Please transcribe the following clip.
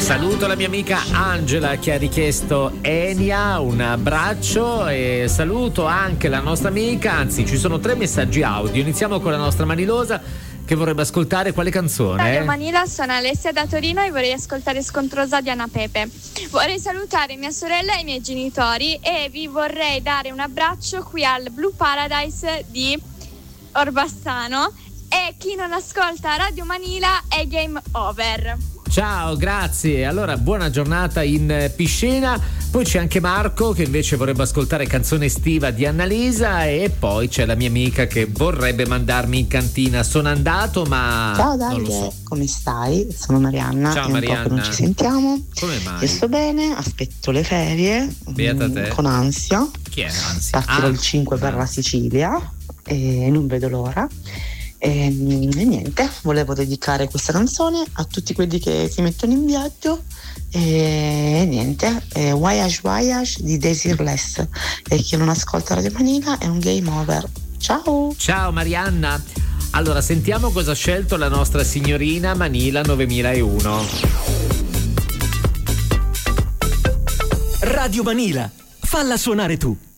Saluto la mia amica Angela che ha richiesto Enia, un abbraccio, e saluto anche la nostra amica, anzi ci sono 3 messaggi audio. Iniziamo con la nostra Manilosa che vorrebbe ascoltare quale canzone? Radio Manila, sono Alessia da Torino e vorrei ascoltare Scontrosa di Anna Pepe. Vorrei salutare mia sorella e i miei genitori e vi vorrei dare un abbraccio qui al Blue Paradise di Orbassano, e chi non ascolta Radio Manila è game over. Ciao, grazie. Allora, buona giornata in piscina. Poi c'è anche Marco che invece vorrebbe ascoltare Canzone estiva di Annalisa, e poi c'è la mia amica che vorrebbe mandarmi in cantina. Sono andato, ma ciao Davide, non lo so. Come stai? Sono Marianna. Ciao è Marianna. Un po' che non ci sentiamo. Come mai? Io sto bene, aspetto le ferie. Beata te. Con ansia. Chi è ansia? Partirò il 5 per la Sicilia e non vedo l'ora. E niente, volevo dedicare questa canzone a tutti quelli che si mettono in viaggio. E niente, Voyage Voyage di Desireless, e chi non ascolta Radio Manila è un game over. Ciao. Ciao Marianna. Allora, sentiamo cosa ha scelto la nostra signorina Manila 9001. Radio Manila, falla suonare tu.